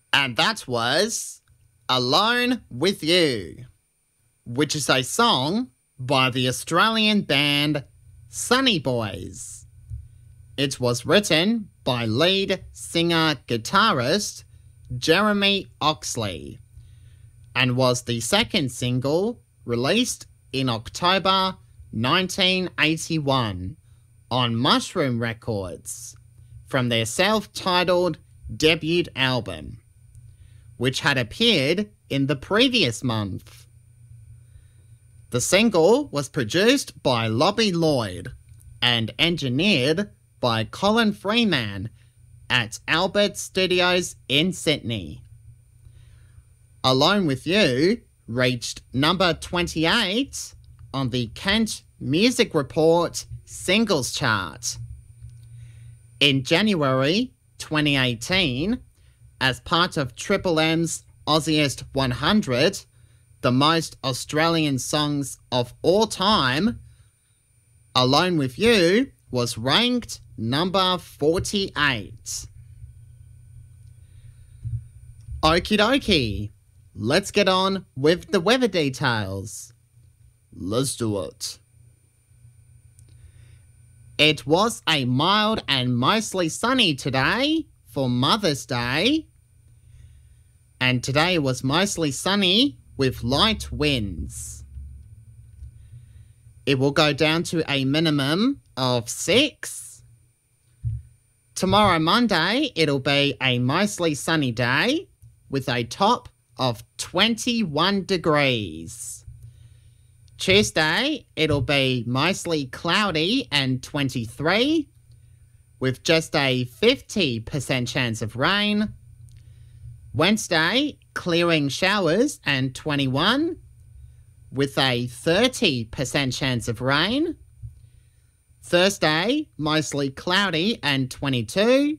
And that was Alone With You, which is a song by the Australian band Sunny Boys. It was written by lead singer-guitarist Jeremy Oxley and was the second single released in October 1981 on Mushroom Records from their self-titled debut album, which had appeared in the previous month. The single was produced by Lobby Lloyd and engineered by Colin Freeman at Albert Studios in Sydney. Alone With You reached number 28 on the Kent Music Report Singles Chart. In January 2018, as part of Triple M's Aussiest 100, the most Australian songs of all time, Alone With You was ranked number 48. Okie dokie, let's get on with the weather details. Let's do it. It was a mild and mostly sunny today for Mother's Day. And today was mostly sunny with light winds. It will go down to a minimum of 6. Tomorrow, Monday, it'll be a mostly sunny day with a top of 21 degrees. Tuesday, it'll be mostly cloudy and 23, with just a 50% chance of rain. Wednesday, clearing showers and 21, with a 30% chance of rain. Thursday, mostly cloudy and 22.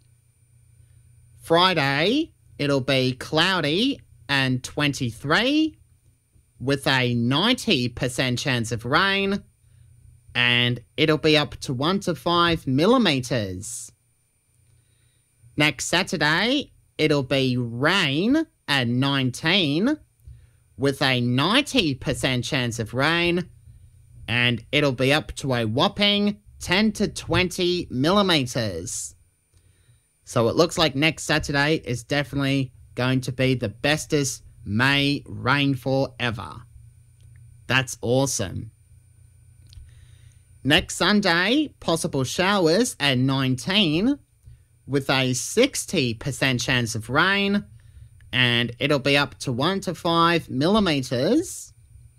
Friday, it'll be cloudy and 23, with a 90% chance of rain, and it'll be up to 1 to 5 millimetres. Next Saturday, it'll be rain at 19, with a 90% chance of rain, and it'll be up to a whopping 10 to 20 millimetres. So it looks like next Saturday is definitely going to be the bestest May rainfall ever. That's awesome. Next Sunday, possible showers at 19, with a 60% chance of rain, and it'll be up to 1 to 5 millimetres.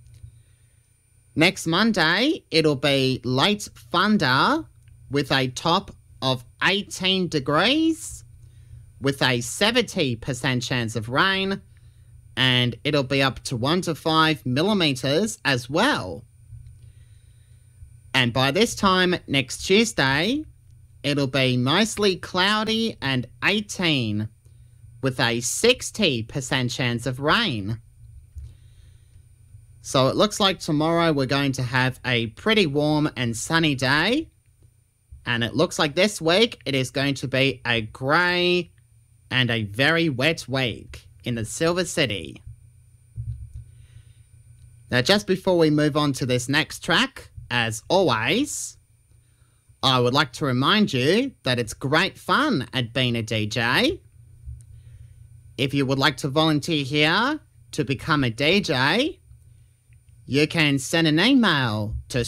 Next Monday, it'll be late thunder with a top of 18 degrees, with a 70% chance of rain, and it'll be up to 1 to 5 millimetres as well. And by this time next Tuesday, it'll be mostly cloudy and 18, with a 60% chance of rain. So it looks like tomorrow we're going to have a pretty warm and sunny day. And it looks like this week it is going to be a grey and a very wet week in the Silver City. Now, just before we move on to this next track, as always, I would like to remind you that it's great fun at being a DJ. If you would like to volunteer here to become a DJ, you can send an email to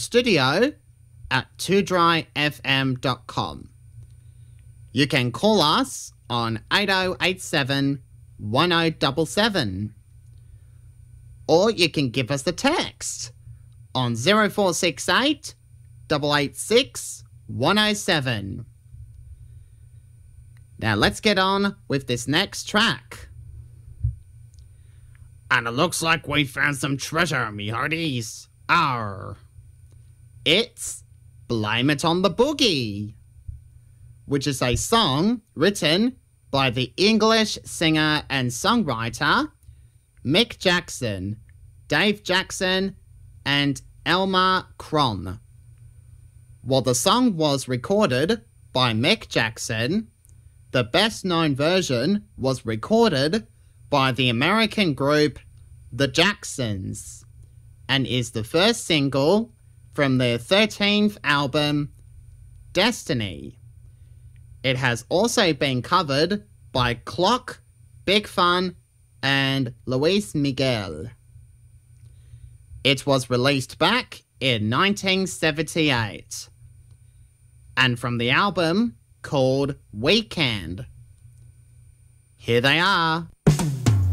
studio@2dryfm.com. You can call us on 8087 1077, or you can give us a text on 0468 886 107. Now let's get on with this next track. And it looks like we found some treasure, me hearties. Arr. It's Blame It on the Boogie, which is a song written by the English singer and songwriter Mick Jackson, Dave Jackson, and Elmer Cron. While the song was recorded by Mick Jackson, The best-known version was recorded by the American group The Jacksons and is the first single from their 13th album, Destiny. It has also been covered by Clock, Big Fun, and Luis Miguel. It was released back in 1978, and from the album called Weekend. Here they are.